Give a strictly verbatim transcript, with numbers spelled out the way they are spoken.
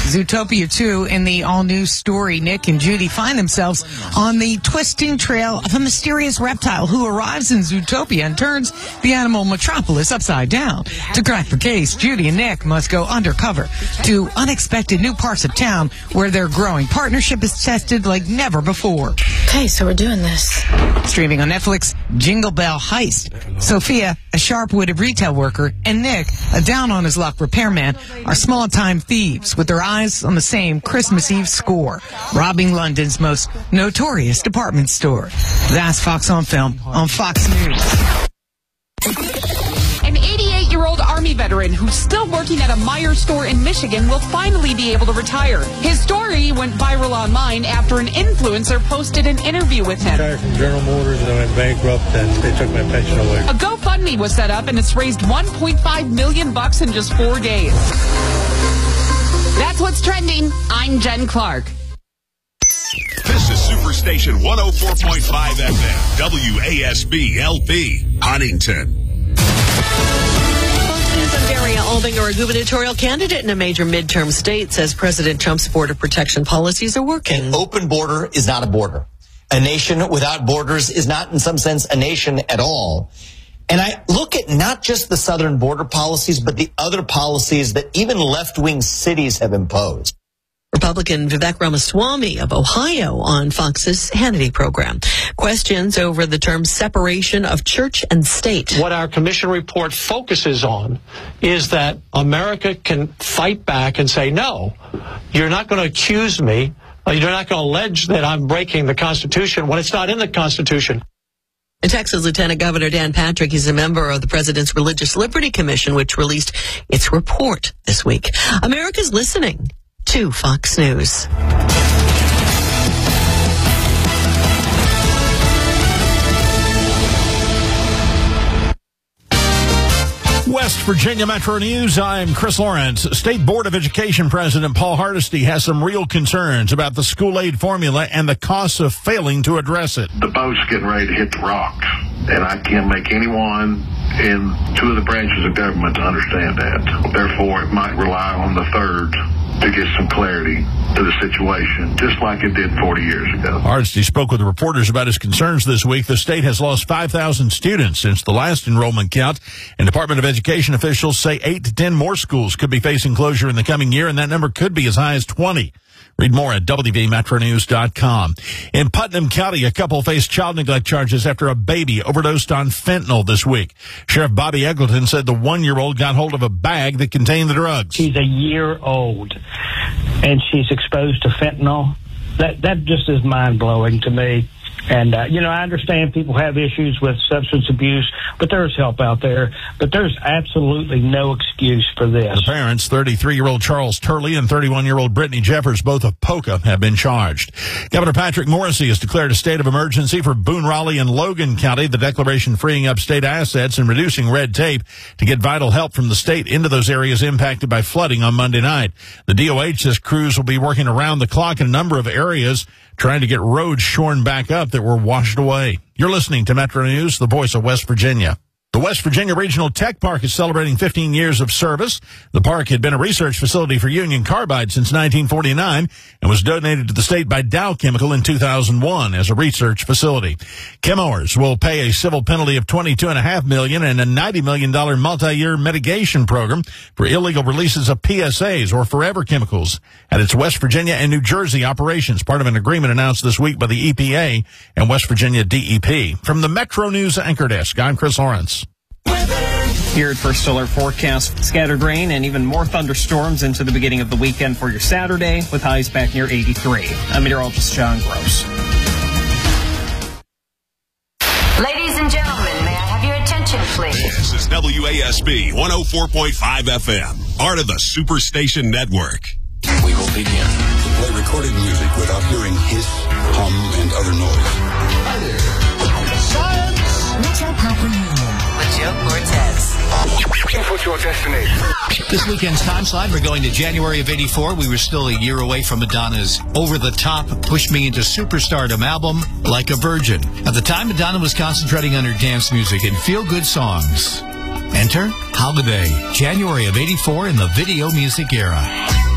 Zootopia two in the all-new story. Nick and Judy find themselves on the twisting trail of a mysterious reptile who arrives in Zootopia and turns the animal metropolis upside down. To crack the case, Judy and Nick must go undercover to unexpected new parts of town where their growing partnership is tested like never before. Okay, so we're doing this. Streaming on Netflix, Jingle Bell Heist. Sophia, a sharp-witted retail worker, and Nick, a down-on-his-luck repairman, are small-time thieves with their eyes on the same Christmas Eve score, robbing London's most notorious department store. That's Fox on Film on Fox News. An eighty-eight-year-old Army veteran who's still working at a Meijer store in Michigan will finally be able to retire. His story went viral online after an influencer posted an interview with him. I retired from General Motors and I went bankrupt and they took my pension away. A GoFundMe was set up and it's raised one point five million bucks in just four days. That's what's trending. I'm Jen Clark. This is Superstation one oh four point five F M, W A S B L P, Huntington. Fox News on Daria Albinger, a gubernatorial candidate in a major midterm state, says President Trump's border protection policies are working. An open border is not a border. A nation without borders is not, in some sense, a nation at all. And I look at not just the southern border policies, but the other policies that even left-wing cities have imposed. Republican Vivek Ramaswamy of Ohio on Fox's Hannity program. Questions over the term separation of church and state. What our commission report focuses on is that America can fight back and say, no, you're not going to accuse me, you're not going to allege that I'm breaking the Constitution when it's not in the Constitution. In Texas, Lieutenant Governor Dan Patrick is a member of the President's Religious Liberty Commission, which released its report this week. America's listening to Fox News. West Virginia Metro News, I'm Chris Lawrence. State Board of Education President Paul Hardesty has some real concerns about the school aid formula and the costs of failing to address it. The boat's getting ready to hit the rocks, and I can't make anyone in two of the branches of government to understand that. Therefore, it might rely on the third to get some clarity to the situation, just like it did forty years ago. Hardesty spoke with reporters about his concerns this week. The state has lost five thousand students since the last enrollment count, and Department of Education officials say eight to ten more schools could be facing closure in the coming year, and that number could be as high as twenty. Read more at W V Metro News dot com. In Putnam County, a couple faced child neglect charges after a baby overdosed on fentanyl this week. Sheriff Bobby Eggleton said the one-year-old got hold of a bag that contained the drugs. She's a year old, and she's exposed to fentanyl. That that just is mind-blowing to me. And, uh, you know, I understand people have issues with substance abuse, but there's help out there. But there's absolutely no excuse for this. The parents, thirty-three-year-old Charles Turley and thirty-one-year-old Brittany Jeffers, both of Poca, have been charged. Governor Patrick Morrisey has declared a state of emergency for Boone, Raleigh, and Logan County. The declaration freeing up state assets and reducing red tape to get vital help from the state into those areas impacted by flooding on Monday night. The D O H says crews will be working around the clock in a number of areas trying to get roads shorn back up that were washed away. You're listening to Metro News, the voice of West Virginia. The West Virginia Regional Tech Park is celebrating fifteen years of service. The park had been a research facility for Union Carbide since nineteen forty-nine and was donated to the state by Dow Chemical in two thousand one as a research facility. Chemours will pay a civil penalty of twenty-two point five million dollars and a ninety million dollars multi-year mitigation program for illegal releases of P S As or forever chemicals at its West Virginia and New Jersey operations, part of an agreement announced this week by the E P A and West Virginia D E P. From the Metro News Anchor Desk, I'm Chris Lawrence. Here at First Alert Forecast, scattered rain and even more thunderstorms into the beginning of the weekend for your Saturday, with highs back near eighty-three. I'm meteorologist John Gross. Ladies and gentlemen, may I have your attention, please? This is W A S B one oh four point five F M, part of the Superstation Network. We will begin to play recorded music without hearing hiss, hum, and other noise. Hi there. Science! Metro Papa Union with Joe Cortez. Input your destination. This weekend's time slide, we're going to January of eighty-four. We were still a year away from Madonna's over-the-top, push me into superstardom album, Like a Virgin. At the time, Madonna was concentrating on her dance music and feel-good songs. Enter Holiday, January of eighty-four in the video music era.